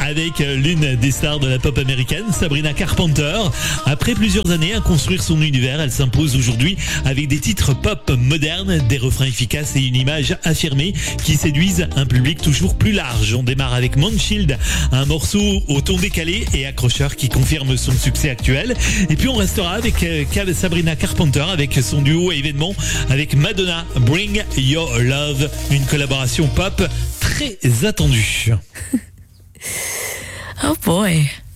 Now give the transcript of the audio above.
avec l'une des stars de la pop américaine, Sabrina Carpenter. Après plusieurs années à construire son univers, elle s'impose aujourd'hui avec des titres pop modernes, des refrains efficaces et une image affirmée qui séduisent un public toujours plus large. On démarre avec Moonshield, un morceau au ton décalé et accrocheur qui confirme son succès actuel. Et puis on restera avec Sabrina Carpenter avec son duo événement avec Madonna, Bring Your Love, une collaboration pop très attendue. Oh boy.